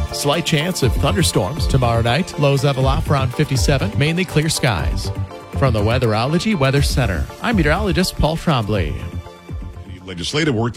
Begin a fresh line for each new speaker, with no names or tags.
Slight chance of thunderstorms tomorrow night. Lows level off around 57. Mainly clear skies. From the Weatherology Weather Center, I'm meteorologist Paul Trombley.
Legislative work